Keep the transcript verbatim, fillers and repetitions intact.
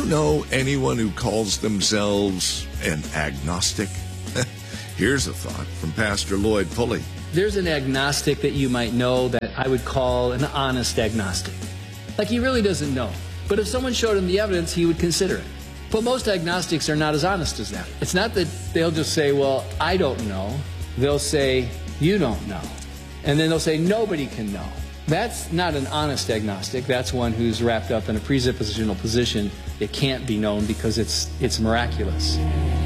you know anyone who calls themselves an agnostic? Here's a thought from Pastor Lloyd Pulley. There's an agnostic that you might know that I would call an honest agnostic. Like, he really doesn't know. But if someone showed him the evidence, he would consider it. But most agnostics are not as honest as that. It's not that they'll just say, well, I don't know. They'll say, you don't know. And then they'll say, nobody can know. That's not an honest agnostic. That's one who's wrapped up in a presuppositional position. It can't be known because it's it's miraculous.